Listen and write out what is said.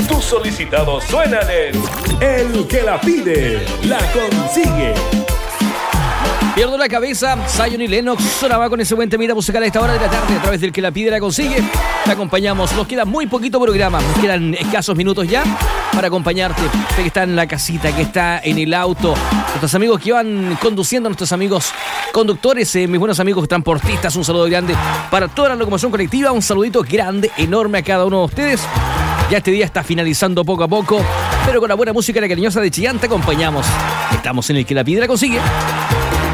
Tus solicitados suenan en El que la pide, la consigue. Pierdo la cabeza, Zion y Lennox sonaba con ese buen temita musical a esta hora de la tarde a través del que la pide la consigue. Te acompañamos, nos queda muy poquito programa, nos quedan escasos minutos ya para acompañarte. Usted que está en la casita, que está en el auto, nuestros amigos que van conduciendo, nuestros amigos conductores, mis buenos amigos transportistas, un saludo grande para toda la locomoción colectiva, un saludito grande, enorme a cada uno de ustedes. Ya este día está finalizando poco a poco, pero con la buena música y la cariñosa de Chillán te acompañamos. Estamos en el que la pide la consigue.